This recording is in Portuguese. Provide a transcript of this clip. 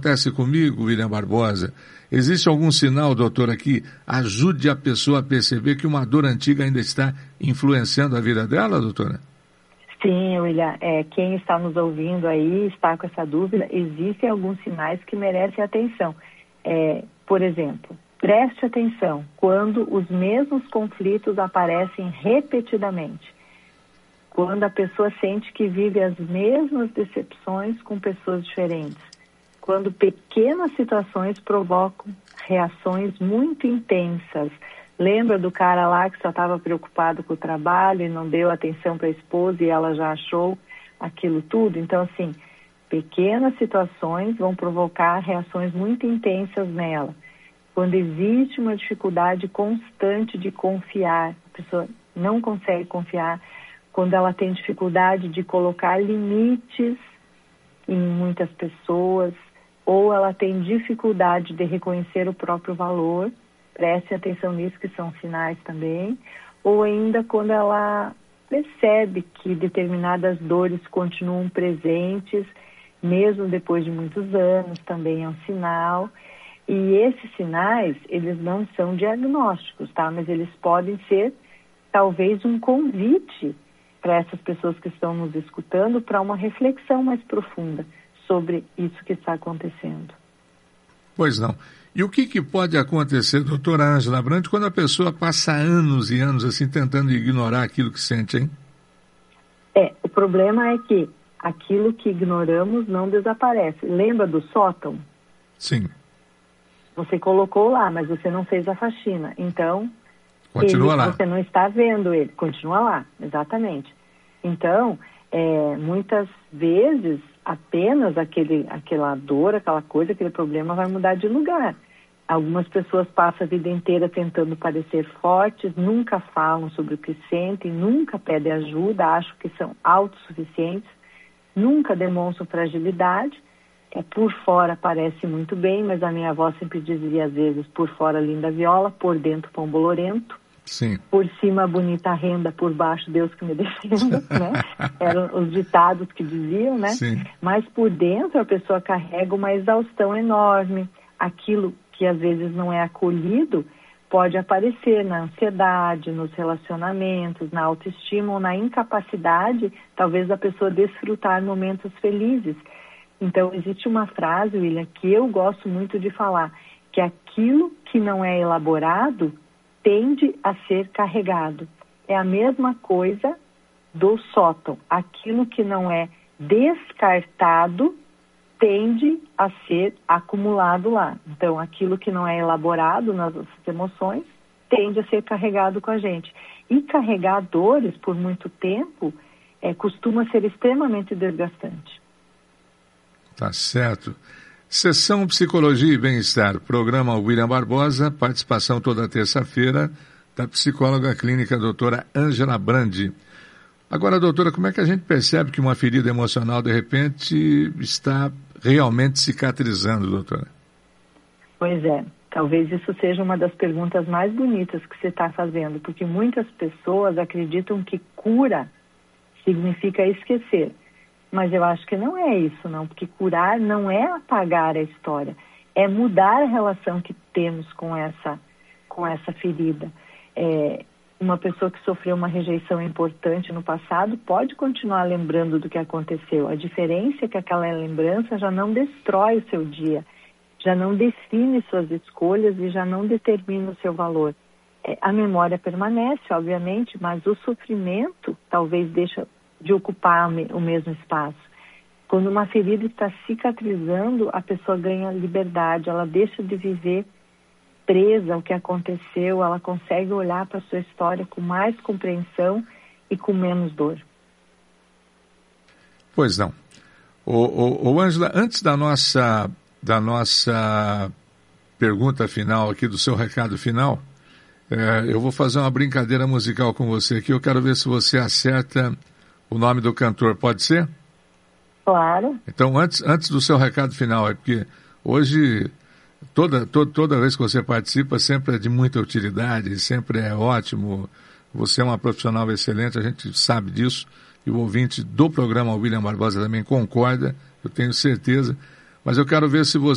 acontece comigo, William Barbosa, existe algum sinal, doutora, que ajude a pessoa a perceber que uma dor antiga ainda está influenciando a vida dela, doutora? Sim, William, quem está nos ouvindo aí, está com essa dúvida, existem alguns sinais que merecem atenção. Por exemplo, preste atenção quando os mesmos conflitos aparecem repetidamente. Quando a pessoa sente que vive as mesmas decepções com pessoas diferentes. Quando pequenas situações provocam reações muito intensas. Lembra do cara lá que só estava preocupado com o trabalho e não deu atenção para a esposa e ela já achou aquilo tudo? Então, assim, pequenas situações vão provocar reações muito intensas nela. Quando existe uma dificuldade constante de confiar, a pessoa não consegue confiar, quando ela tem dificuldade de colocar limites em muitas pessoas, ou ela tem dificuldade de reconhecer o próprio valor, preste atenção nisso, que são sinais também, ou ainda quando ela percebe que determinadas dores continuam presentes, mesmo depois de muitos anos, também é um sinal. E esses sinais, eles não são diagnósticos, tá? Mas eles podem ser, talvez, um convite para essas pessoas que estão nos escutando para uma reflexão mais profunda sobre isso que está acontecendo. Pois não. E o que pode acontecer, doutora Ângela Brandt, quando a pessoa passa anos e anos assim tentando ignorar aquilo que sente, hein? O problema é que aquilo que ignoramos não desaparece. Lembra do sótão? Sim. Você colocou lá, mas você não fez a faxina. Então, continua lá. Você não está vendo ele, continua lá, exatamente. Então, muitas vezes, apenas aquela dor, aquela coisa, aquele problema vai mudar de lugar. Algumas pessoas passam a vida inteira tentando parecer fortes, nunca falam sobre o que sentem, nunca pedem ajuda, acham que são autossuficientes, nunca demonstram fragilidade. Por fora parece muito bem, mas a minha avó sempre dizia às vezes, por fora linda viola, por dentro pão bolorento. Sim. Por cima bonita renda, por baixo Deus que me defenda, né? Eram os ditados que diziam, né? Sim. Mas por dentro a pessoa carrega uma exaustão enorme. Aquilo que às vezes não é acolhido pode aparecer na ansiedade, nos relacionamentos, na autoestima ou na incapacidade, talvez, da pessoa desfrutar momentos felizes. Então, existe uma frase, William, que eu gosto muito de falar, que aquilo que não é elaborado tende a ser carregado. É a mesma coisa do sótão. Aquilo que não é descartado tende a ser acumulado lá. Então, aquilo que não é elaborado nas nossas emoções tende a ser carregado com a gente. E carregar dores por muito tempo costuma ser extremamente desgastante. Tá certo. Sessão Psicologia e Bem-Estar, programa William Barbosa, participação toda terça-feira da psicóloga clínica doutora Ângela Brandt. Agora, doutora, como é que a gente percebe que uma ferida emocional, de repente, está realmente cicatrizando, doutora? Pois é, talvez isso seja uma das perguntas mais bonitas que você está fazendo, porque muitas pessoas acreditam que cura significa esquecer. Mas eu acho que não é isso, não, porque curar não é apagar a história, é mudar a relação que temos com essa ferida. Uma pessoa que sofreu uma rejeição importante no passado pode continuar lembrando do que aconteceu. A diferença é que aquela lembrança já não destrói o seu dia, já não define suas escolhas e já não determina o seu valor. A memória permanece, obviamente, mas o sofrimento talvez deixa de ocupar o mesmo espaço. Quando uma ferida está cicatrizando, a pessoa ganha liberdade, ela deixa de viver presa ao que aconteceu, ela consegue olhar para a sua história com mais compreensão e com menos dor. Pois não. Ângela, antes da nossa pergunta final aqui, do seu recado final, eu vou fazer uma brincadeira musical com você aqui. Eu quero ver se você acerta o nome do cantor, pode ser? Claro. Então, antes do seu recado final, porque hoje, toda vez que você participa, sempre é de muita utilidade, sempre é ótimo. Você é uma profissional excelente, a gente sabe disso, e o ouvinte do programa William Barbosa também concorda, eu tenho certeza. Mas eu quero ver se você